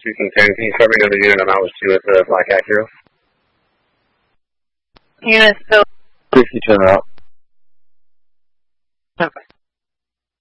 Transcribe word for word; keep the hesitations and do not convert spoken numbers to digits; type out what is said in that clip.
Houston ten, can you start me another unit? I'm out with two at the Black Acura. Unit still. sixty-two out.